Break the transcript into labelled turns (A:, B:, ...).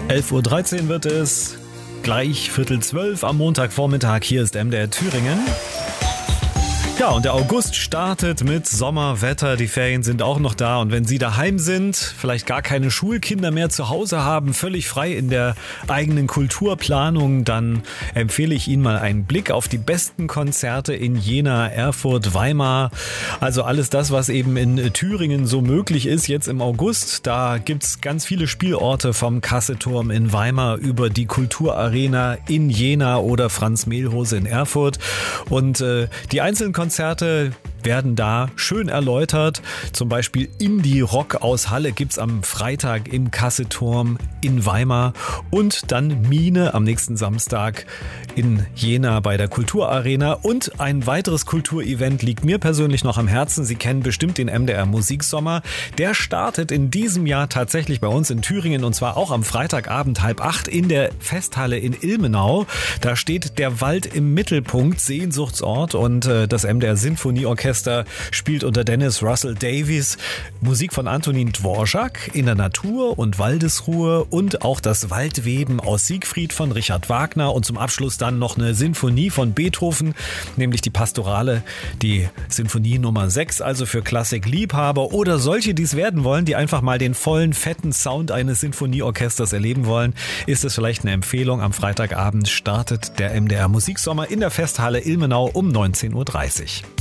A: 11:13 Uhr wird es, gleich 11:45 am Montagvormittag. Hier ist MDR Thüringen. Ja, und der August startet mit Sommerwetter. Die Ferien sind auch noch da. Und wenn Sie daheim sind, vielleicht gar keine Schulkinder mehr zu Hause haben, völlig frei in der eigenen Kulturplanung, dann empfehle ich Ihnen mal einen Blick auf die besten Konzerte in Jena, Erfurt, Weimar. Also alles das, was eben in Thüringen so möglich ist jetzt im August. Da gibt's ganz viele Spielorte vom Kasseturm in Weimar über die Kulturarena in Jena oder Franz Mehlhose in Erfurt. Und die einzelnen Konzerte werden da schön erläutert. Zum Beispiel Indie-Rock aus Halle gibt's am Freitag im Kasseturm in Weimar und dann Mine am nächsten Samstag in Jena bei der Kulturarena. Und ein weiteres Kulturevent liegt mir persönlich noch am Herzen. Sie kennen bestimmt den MDR Musiksommer. Der startet in diesem Jahr tatsächlich bei uns in Thüringen und zwar auch am Freitagabend 7:30 in der Festhalle in Ilmenau. Da steht der Wald im Mittelpunkt, Sehnsuchtsort, und das MDR Sinfonieorchester spielt unter Dennis Russell Davies Musik von Antonin Dvorak in der Natur- und Waldesruhe und auch das Waldweben aus Siegfried von Richard Wagner und zum Abschluss dann noch eine Sinfonie von Beethoven, nämlich die Pastorale, die Sinfonie Nummer 6, also für Klassikliebhaber oder solche, die es werden wollen, die einfach mal den vollen, fetten Sound eines Sinfonieorchesters erleben wollen, ist es vielleicht eine Empfehlung. Am Freitagabend startet der MDR Musiksommer in der Festhalle Ilmenau um 19:30 Uhr.